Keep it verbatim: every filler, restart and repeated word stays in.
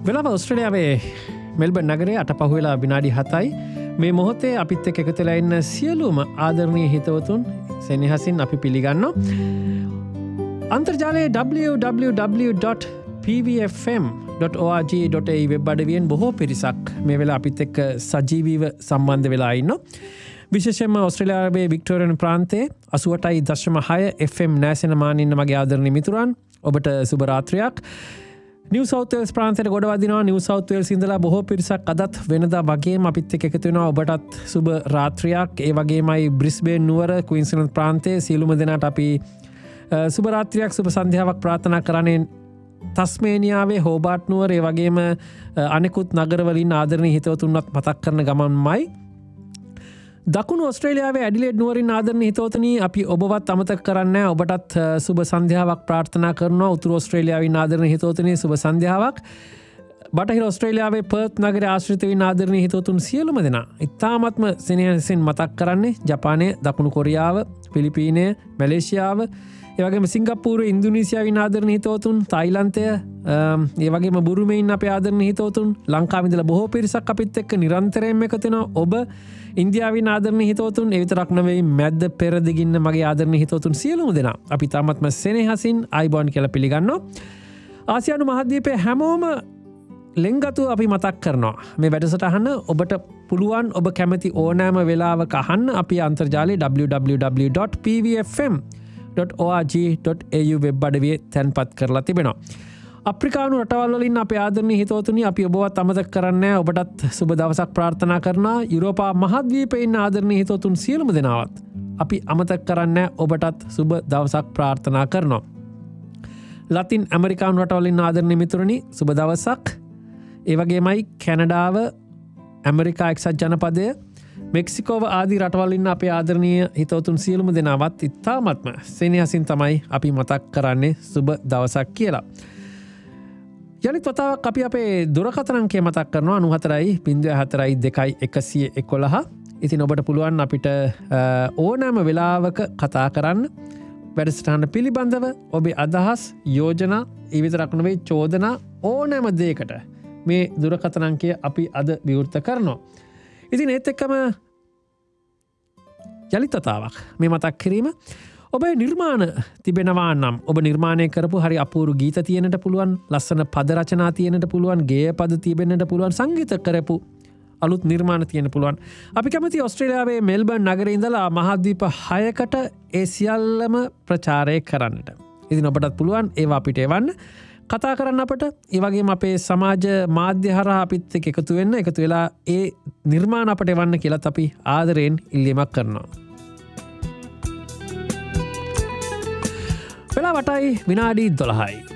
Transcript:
වෙලාව ඔස්ට්‍රේලියාවේ මෙල්බර්න් නගරයේ අටපහුවෙලා විනාඩි හතයි. මේ මොහොතේ අපිත් එක්ක එකතු වෙලා ඉන්න සියලුම ආදරණීය හිතවතුන් සෙනෙහසින් අපි පිළිගන්නවා. අන්තර්ජාලයේ double-u double-u double-u dot p v f m dot org dot a e web අඩවියෙන් බොහෝ පිරිසක් මේ වෙලාව අපිත් එක්ක සජීවීව සම්බන්ධ වෙලා ඉන්නවා. විශේෂයෙන්ම ඔස්ට්‍රේලියාවේ වික්ටෝරියන් ප්‍රාන්තයේ අසූ අටයි දශම හය එෆ් එම් නැසෙන මාන ඉන්න මගේ ආදරණීය මිතුරන් ඔබට සුබ රාත්‍රියක්. නිව් සවුත් වේල්ස් ප්‍රාන්තයට ගොඩ වදිනවා. නිව් සවුත් වේල්ස් ඉඳලා බොහෝ පිරිසක් අදත් වෙනදා වගේම අපිත් එක්ක එකතු වෙනවා. ඔබටත් සුබ රාත්‍රියක්. ඒ වගේමයි බ්‍රිස්බේන් නුවර ක්වීන්ස්ලන්ඩ් ප්‍රාන්තයේ සියලුම දෙනාට අපි සුබ රාත්‍රියක් සුබ සන්ධ්‍යාවක් ප්‍රාර්ථනා කරන්නේ. තස්මේනියාවේ හෝබාට් නුවර ඒ වගේම අනෙකුත් නගරවලින් ආදරණීය හිතවතුන්වත් මතක් කරන ගමන්මයි. දකුණු ඔස්ට්‍රේලියාවේ ඇඩිලේඩ් නුවරින් ආදරණීය හිතවතුනි අපි ඔබවත් අමතක කරන්නේ නැහැ. ඔබටත් සුබ සන්ධ්‍යාවක් ප්‍රාර්ථනා කරනවා. උතුරු ඔස්ට්‍රේලියාවේ ආදරණීය හිතවතුනි සුබ සන්ධ්‍යාවක්. බටහිර ඔස්ට්‍රේලියාවේ පර්ත් නගරයේ ආශ්‍රිත වෙන ආදරණීය හිතවතුන් සියලුම දෙනා ඉතාමත්ම සෙනෙහසින් මතක් කරන්නේ ජපානය, දකුණු කොරියාව, පිලිපීනය, මැලේසියාව, ඒ වගේම සිංගප්පූරුවේ, ඉන්දුනීසියාවේ ආදරණීය හිතවතුන්, තායිලන්තය, ඒ වගේම බුරුමේ ඉන්න අපේ ආදරණීය හිතවතුන්, ලංකාවේ ඉඳලා බොහෝ පිරිසක් අපිත් එක්ක නිරන්තරයෙන්ම එකතු වෙනවා. ඔබ ඉන්දියාවේ ආදරණීය හිතවතුන්, ඒ විතරක් නෙවෙයි මැද්ද පෙරදිගින්න මගේ ආදරණීය හිතවතුන් සියලුම දෙනා අපි තාමත්ම සෙනෙහසින් ආයිබෝන් කියලා පිළිගන්නවා. ආසියානු මහද්වීපයේ හැමෝම ලෙන්ගතු අපි මතක් කරනවා. මේ වැඩසටහන ඔබට පුළුවන් ඔබ කැමති ඕනෑම වෙලාවක අහන්න අපි අන්තර්ජාලයේ double-u double-u double-u dot p v f m dot org dot a u web අඩවියේ තැන්පත් කරලා තිබෙනවා. අප්‍රිකානු රටවල් වලින් අපේ ආදරණීය හිතවතුනි අපි ඔබවත් අමතක කරන්නේ නැහැ. ඔබටත් සුබ දවසක් ප්‍රාර්ථනා කරනවා. යුරෝපා මහද්වීපයේ ඉන්න ආදරණීය හිතවතුන් සියලුම දෙනාවත් අපි අමතක කරන්නේ නැහැ. ඔබටත් සුබ දවසක් ප්‍රාර්ථනා කරනවා. ලතින් ඇමරිකානු රටවල් ඉන්න ආදරණීය මිතුරනි සුබ දවසක්. ඒ වගේමයි කැනඩාව, ඇමරිකා එක්සත් ජනපදය, මෙක්සිකෝව ආදී රටවල් ඉන්න අපේ ආදරණීය හිතවතුන් සියලුම දෙනාවත් ඉතාමත්ම සෙනෙහසින් තමයි අපි මතක් කරන්නේ සුබ දවසක් කියලා. යලිත් වතාවක් අපි අපේ දුරකථන අංකය මතක් කරනවා අනූහතරයි බිංදුව හතරයි දෙකයි එකසිය එකොළහ. ඉතින් ඔබට පුළුවන් අපිට ඕනෑම වෙලාවක කතා කරන්න. වැඩසටහන පිළිබඳව ඔබේ අදහස්, යෝජනා, ඒ විතරක් නෙවෙයි චෝදනා ඕනෑම දෙයකට මේ දුරකථන අංකය අපි අද විවෘත කරනවා. ඉතින් ඒත් එක්කම යලිත් වතාවක් මේ මතක් කිරීම ඔබේ නිර්මාණ තිබෙනවා නම් ඔබ නිර්මාණය කරපු හරි අපූරු ගීත තියෙනට පුළුවන්, ලස්සන පද රචනා තියෙනට පුළුවන්, ගේය පද තිබෙන්නට පුළුවන්, සංගීත කරපු අලුත් නිර්මාණ තියෙන පුළුවන්. අපි කැමති ඔස්ට්‍රේලියාවේ මෙල්බර්න් නගරේ ඉඳලා මහද්වීප හයකට ඒ සියල්ලම ප්‍රචාරය කරන්නට. ඉතින් ඔබටත් පුළුවන් ඒවා අපිට එවන්න. කතා කරන්න අපට. ඒ වගේම අපේ සමාජ මාධ්‍ය හරහා අපිත් එක්ක එකතු වෙන්න, එකතු වෙලා ඒ නිර්මාණ අපට එවන්න කියලාත් අපි ආදරයෙන් ඉල්ලීමක් කරනවා. වෙලා වටයි විනාඩි දොළහයි.